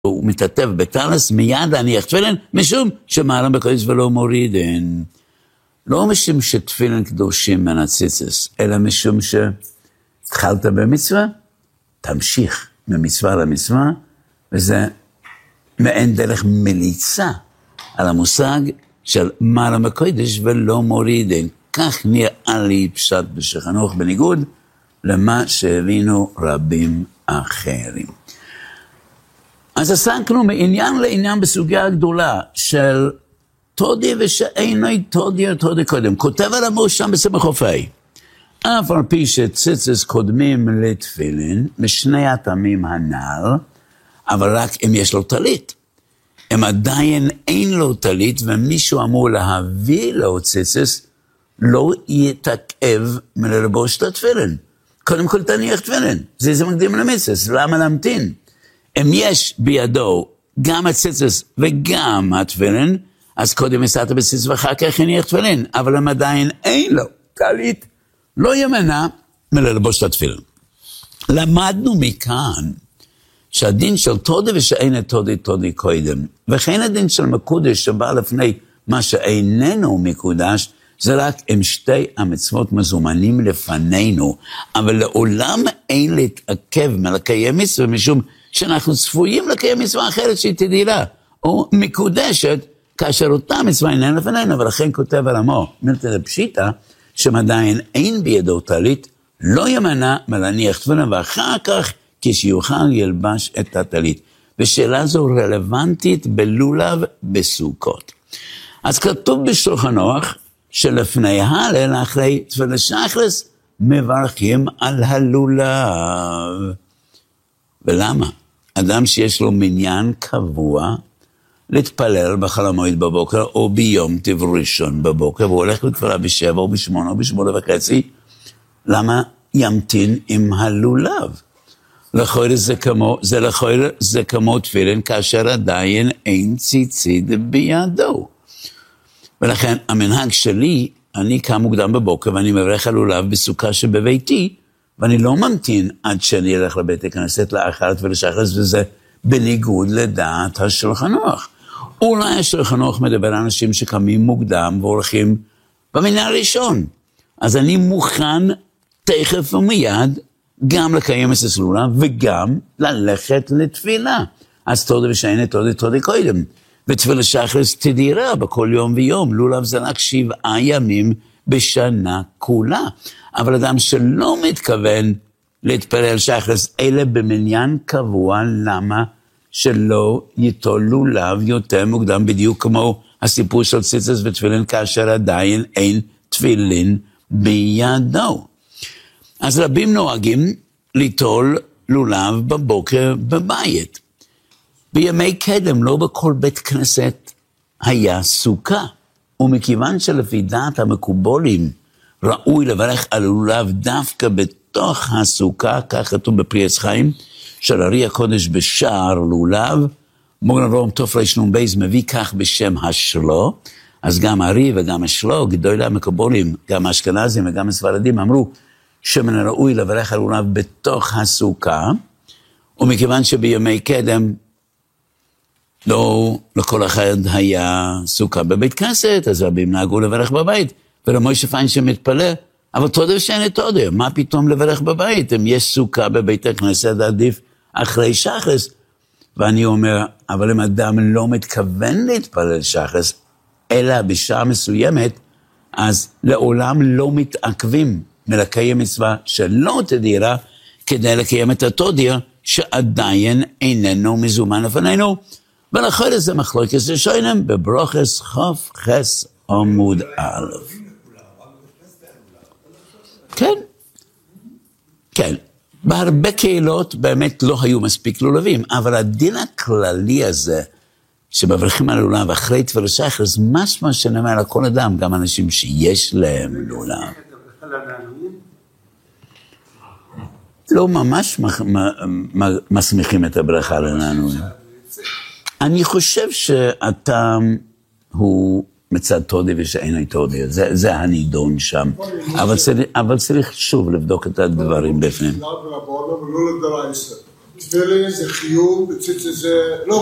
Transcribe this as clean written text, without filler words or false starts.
הוא מתעטב בטלס, מיד להניח תפילין, משום שמעלה בקודש ולא מורידן. לא משום שתפילין קדושים מן הציצס, אלא משום שהתחלת במצווה, תמשיך ממצווה למצווה, וזה מעין דרך מליצה על המושג של מעלה בקודש ולא מורידן. כך נראה לי פשט בשחנוך, בניגוד למה שהבינו רבים אחרים. אז עסקנו מעניין לעניין בסוגיה הגדולה של תודי ושאיני תודי קודם. כותב על עמו שם בסמך חופי. אף על פי שציצס קודמים לתפילין, משני הטעמים הנ"ל, אבל רק אם יש לו טלית. אם עדיין אין לו טלית ומישהו אמור להביא לו ציצס, לא יתעכב מללבוש את התפילין. קודם כל תניח תפילין. זה מקדים למצווה, למה להמתין? אם יש בידו גם הציצס וגם התפילין, אז קודם יסעת בציצס ואחר כך יניח תפילין. אבל אם עדיין אין לו טלית, לא ימנע מללבוש את התפילין. למדנו מכאן שהדין של תודי ושאין תודי קודם, וכן הדין של מקודש שבא לפני מה שאיננו מקודש, זה רק עם שתי המצוות מזומנים לפנינו, אבל לעולם אין להתעכב מלקיים מצווה, משום שאנחנו צפויים לקיים מצווה אחרת שהיא תדירה, או מקודשת, כאשר אותה מצווה איננה לפנינו, ולכן כותב על עמו, מילתא דפשיטא, שעדיין אין בידו טלית, לא ימנע מלהניח תפילין, ואחר כך כשיוכל ילבש את הטלית. ושאלה זו רלוונטית בלולב בסוכות. אז כתוב בשולחן ערוך, שלפני הלל, אחרי תפילת שחרית, מברכים על הלולב. ולמה? אדם שיש לו מניין קבוע, להתפלל בחול המועד בבוקר, או ביום טוב ראשון בבוקר, והוא הולך לתפילה ב7 או ב8 או ב8:30, למה ימתין עם הלולב? לכאורה זה כמו תפילין, כאשר עדיין אין ציצית בידו. ולכן המנהג שלי, אני קם מוקדם בבוקר, ואני מברך על לולב בסוכה שבביתי, ואני לא ממתין עד שאני אלך לבית הכנסת לאחרת ולשחרית, וזה בניגוד לדעת השולחן ערוך. אולי השולחן ערוך מדבר על אנשים שקמים מוקדם והולכים במניין הראשון. אז אני מוכן תכף ומיד גם לקיים את הסלולה וגם ללכת לתפילה. אז תודי ושאין תודי קודם. ותפילה שחרית תדירה בכל יום ויום. לולב זה רק 7 ימים בשנה כולה. אבל אדם שלא מתכוון להתפלל שחרית, אלא במניין קבוע, למה שלא ייטול לולב יותר מוקדם, בדיוק כמו הסיפור של ציצס ותפילין, כאשר עדיין אין תפילין בידו. אז רבים נוהגים ליטול לולב בבוקר בבית. בימי קדם לא בכל בית כנסת היה סוכה, ומכיוון שלפי דעת המקובולים ראוי לברך על לולב דווקא בתוך הסוכה, כך כתוב בפרי עץ חיים, של ארי הקודש בשער לולב, מורן אברהם תרנ"ב מביא כך בשם השלו, אז גם ארי וגם השלו, גדולי המקובולים, גם האשכנזים וגם הספרדים, אמרו שמן הראוי לברך על לולב בתוך הסוכה, ומכיוון שבימי קדם לא לכל אחד היה סוכה בבית כנסת, אז רבים נהגו לברך בבית, ולמוישה פיינשטיין מתפלא, אבל תודי ושאין תודי, מה פתאום לברך בבית? אם יש סוכה בבית הכנסת, עדיף אחרי שחרית. ואני אומר, אבל אם אדם לא מתכוון להתפלל שחרית, אלא בשעה מסוימת, אז לעולם לא מתעכבים מלקיים מצווה שלא תדירה, כדי לקיים את התודיה, שעדיין איננו מזומן לפנינו, ולכן זה מחלוקת ראשונים בברוכס חוף חס עמוד א'. כן, כן. בהרבה קהילות באמת לא היו מספיק לולבים, אבל הדין הכללי הזה, שמברכים על לולב אחרי תפילת שחרית, זה משמע שנאמר לכל אדם, גם אנשים שיש להם לולב. לא ממש מסמיכים את הברכה לנענועים. אני חושב שהטעם הוא מצד תודי ושאין תודי, זה הנידון שם. אבל צריך שוב לבדוק את הדברים בפנים. תפילין זה חיוב, ציצי זה, לא